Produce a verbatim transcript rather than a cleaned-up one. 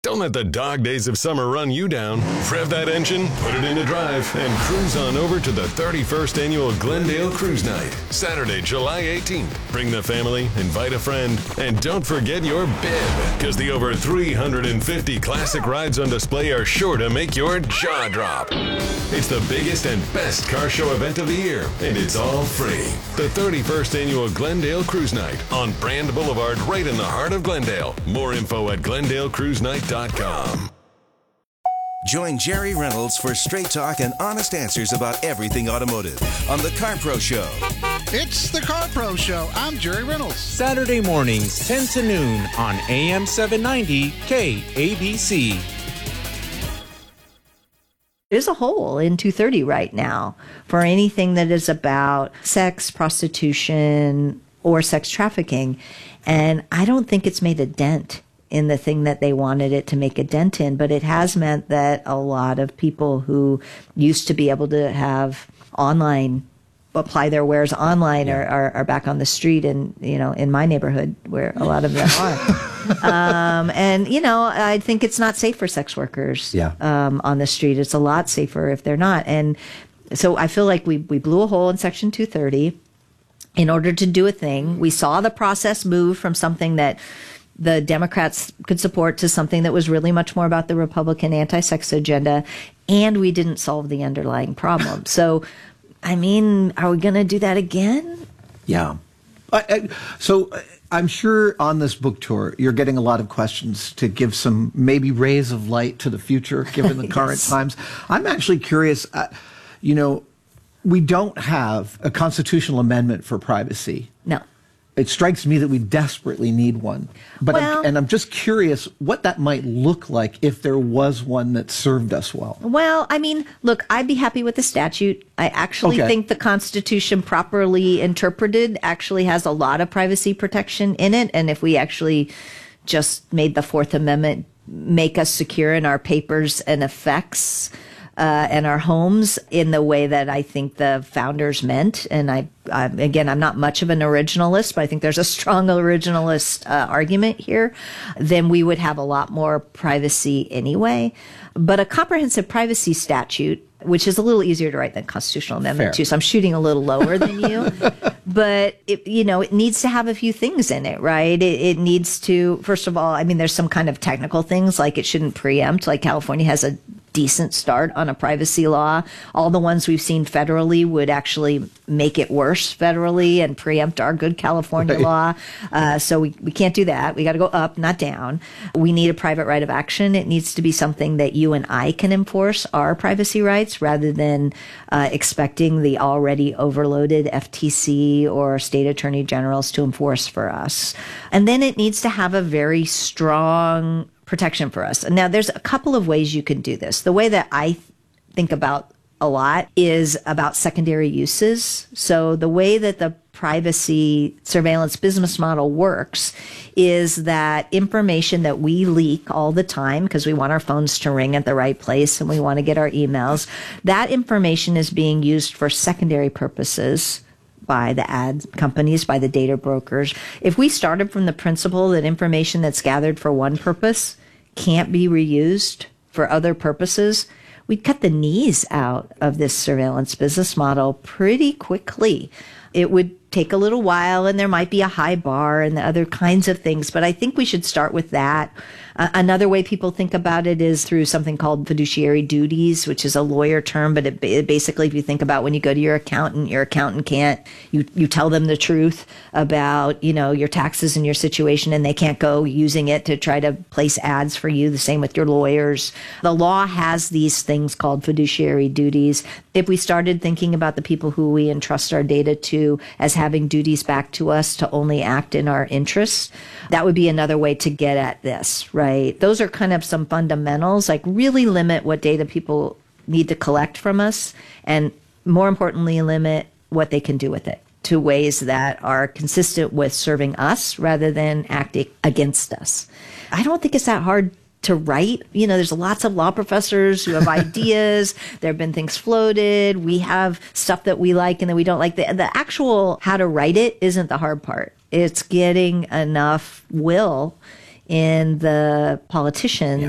Don't let the dog days of summer run you down. Rev that engine, put it into drive, and cruise on over to the thirty-first Annual Glendale Cruise Night, Saturday, July eighteenth. Bring the family, invite a friend, and don't forget your bib, because the over three hundred fifty classic rides on display are sure to make your jaw drop. It's the biggest and best car show event of the year, and it's all free. The thirty-first Annual Glendale Cruise Night on Brand Boulevard, right in the heart of Glendale. More info at glendale cruise night dot com. Join Jerry Reynolds for straight talk and honest answers about everything automotive on The Car Pro Show. It's The Car Pro Show. I'm Jerry Reynolds. Saturday mornings, ten to noon on A M seven ninety K A B C. There's a hole in two thirty right now for anything that is about sex, prostitution, or sex trafficking. And I don't think it's made a dent in the thing that they wanted it to make a dent in, but it has meant that a lot of people who used to be able to have online, apply their wares online yeah. are, are, are back on the street in, you know, in my neighborhood where a lot of them are. um, and, you know, I think it's not safe for sex workers yeah. um, on the street. It's a lot safer if they're not. And so I feel like we, we blew a hole in Section two thirty in order to do a thing. We saw the process move from something that the Democrats could support to something that was really much more about the Republican anti-sex agenda, and we didn't solve the underlying problem. So, I mean, are we going to do that again? Yeah. I, I, so I'm sure on this book tour, you're getting a lot of questions to give some maybe rays of light to the future, given the current yes. times. I'm actually curious, uh, you know, we don't have a constitutional amendment for privacy. No. It strikes me that we desperately need one. But well, I'm, and I'm just curious what that might look like if there was one that served us well. Well, I mean, look, I'd be happy with the statute. I actually okay. think the Constitution, properly interpreted, actually has a lot of privacy protection in it. And if we actually just made the Fourth Amendment make us secure in our papers and effects Uh, and our homes in the way that I think the founders meant. And I, I again, I'm not much of an originalist, but I think there's a strong originalist uh, argument here. Then we would have a lot more privacy anyway. But a comprehensive privacy statute, which is a little easier to write than constitutional amendment Fair. too, so I'm shooting a little lower than you. But it, you know, it needs to have a few things in it, right? It, it needs to, first of all, I mean, there's some kind of technical things, like it shouldn't preempt. Like California has a decent start on a privacy law. All the ones we've seen federally would actually make it worse federally and preempt our good California right. law. Uh, so we, we can't do that. We got to go up, not down. We need a private right of action. It needs to be something that you and I can enforce our privacy rights rather than uh, expecting the already overloaded F T C or state attorney generals to enforce for us. And then it needs to have a very strong protection for us. Now, there's a couple of ways you can do this. The way that I think about a lot is about secondary uses. So the way that the privacy surveillance business model works is that information that we leak all the time, because we want our phones to ring at the right place and we want to get our emails, that information is being used for secondary purposes by the ad companies, by the data brokers. If we started from the principle that information that's gathered for one purpose can't be reused for other purposes, we'd cut the knees out of this surveillance business model pretty quickly. It would take a little while, and there might be a high bar and the other kinds of things, but I think we should start with that. Uh, another way people think about it is through something called fiduciary duties, which is a lawyer term, but it, it basically, if you think about when you go to your accountant, your accountant can't, you, you tell them the truth about, you know, your taxes and your situation, and they can't go using it to try to place ads for you. The same with your lawyers. The law has these things called fiduciary duties. If we started thinking about the people who we entrust our data to as having duties back to us to only act in our interests, that would be another way to get at this, right? Those are kind of some fundamentals, like really limit what data people need to collect from us, and more importantly, limit what they can do with it to ways that are consistent with serving us rather than acting against us. I don't think it's that hard to write. You know, there's lots of law professors who have ideas. There have been things floated. We have stuff that we like and that we don't like. The, the actual how to write it isn't the hard part. It's getting enough will in the politicians